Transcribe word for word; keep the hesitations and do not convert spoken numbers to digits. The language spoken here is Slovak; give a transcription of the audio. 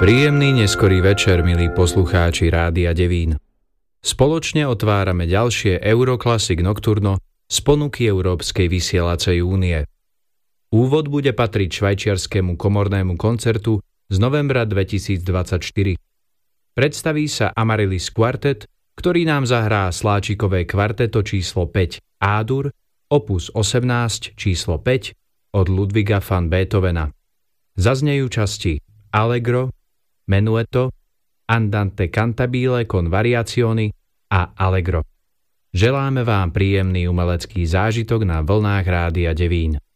Príjemný neskorý večer, milí poslucháči Rádia Devín. Spoločne otvárame ďalšie Euroclassic Nocturno z ponuky Európskej vysielacej únie. Úvod bude patriť švajčiarskému komornému koncertu z novembra dvetisícdvadsaťštyri. Predstaví sa Amaryllis Quartet, ktorý nám zahrá sláčikové kvarteto číslo päť A-dur, opus osemnásť číslo päť od Ludwiga van Beethovena. Zaznejú časti Allegro, Menuetto, Andante cantabile con variazioni a Allegro. Želáme vám príjemný umelecký zážitok na vlnách Rádia Devín.